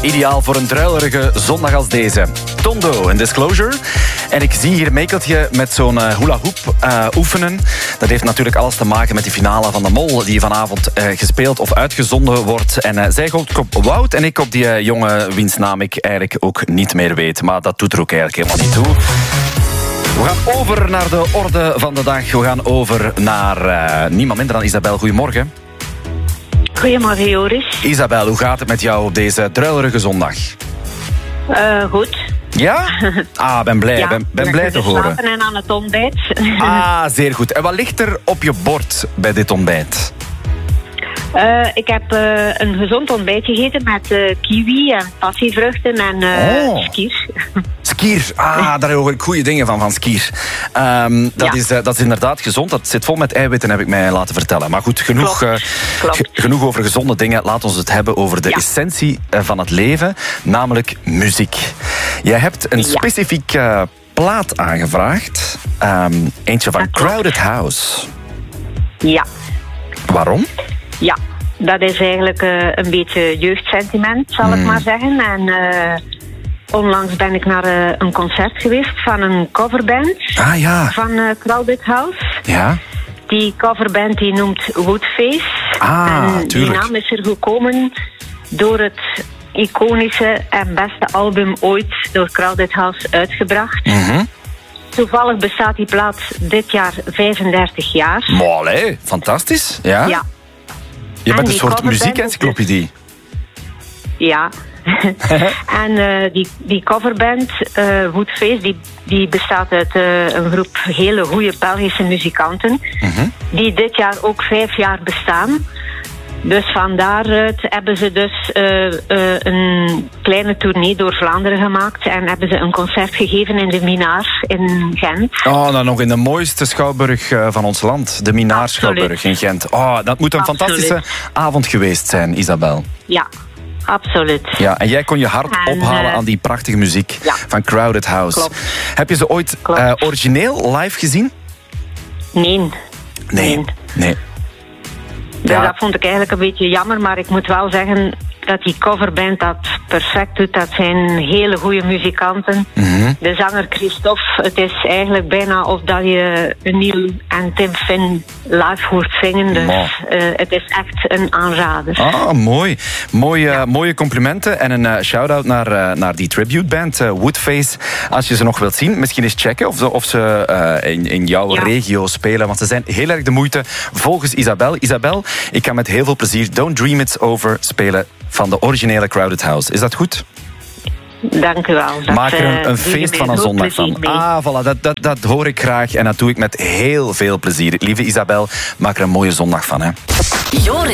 Ideaal voor een druilerige zondag als deze. Tondo in Disclosure. En ik zie hier Mekeltje met zo'n hula hoop oefenen. Dat heeft natuurlijk alles te maken met die finale van de Mol die vanavond gespeeld of uitgezonden wordt. En zij gokt op Wout en ik op die jongen wiens naam ik eigenlijk ook niet meer weet. Maar dat doet er ook eigenlijk helemaal niet toe. We gaan over naar de orde van de dag. We gaan over naar niemand minder dan Isabel. Goedemorgen. Goedemorgen, Joris. Isabel, hoe gaat het met jou op deze druilerige zondag? Goed. Ja? Ah, ben blij. Ja, ben blij te horen. Slapen en aan het ontbijt. Ah, zeer goed. En wat ligt er op je bord bij dit ontbijt? Ik heb een gezond ontbijt gegeten met kiwi en passievruchten en skier. Skier, daar hoor ik goede dingen van skier. Dat is inderdaad gezond. Dat zit vol met eiwitten, heb ik mij laten vertellen. Maar goed, genoeg over gezonde dingen. Laat ons het hebben over de essentie van het leven, namelijk muziek. Jij hebt een specifiek plaat aangevraagd. Eentje van Crowded House. Ja. Waarom? Ja, dat is eigenlijk een beetje jeugdsentiment, zal ik maar zeggen. En onlangs ben ik naar een concert geweest van een coverband van Crowded House. Ja. Die coverband die noemt Woodface. En die naam is er gekomen door het iconische en beste album ooit door Crowded House uitgebracht. Mm-hmm. Toevallig bestaat die plaat dit jaar 35 jaar. Mooi, fantastisch. Ja. Je bent een soort muziekencyclopedie. Ja. En die coverband, Woodface, die bestaat uit een groep hele goede Belgische muzikanten. Mm-hmm. Die dit jaar ook 5 jaar bestaan. Dus van daaruit hebben ze dus een kleine tournee door Vlaanderen gemaakt. En hebben ze een concert gegeven in de Minaar in Gent. Oh, dan nog in de mooiste schouwburg van ons land. De Minaar Schouwburg in Gent. Oh, dat moet een fantastische avond geweest zijn, Isabel. Ja, absoluut. Ja, en jij kon je hart ophalen aan die prachtige muziek van Crowded House. Klopt. Heb je ze ooit origineel live gezien? Nee. Dus dat vond ik eigenlijk een beetje jammer, maar ik moet wel zeggen dat die coverband dat perfect doet. Dat zijn hele goede muzikanten. Mm-hmm. De zanger Christophe, het is eigenlijk bijna of dat je Neil en Tim Finn live hoort zingen. Dus het is echt een aanrader. Ah, mooi. Mooie complimenten en een shout-out naar die tributeband Woodface. Als je ze nog wilt zien, misschien eens checken of ze in jouw regio spelen. Want ze zijn heel erg de moeite volgens Isabel. Isabel, ik kan met heel veel plezier Don't Dream It's Over spelen van de originele Crowded House. Is dat goed? Dank u wel. Maak er een feest van een zondag van. Voilà, dat hoor ik graag en dat doe ik met heel veel plezier. Lieve Isabel, maak er een mooie zondag van. Hè. Joris.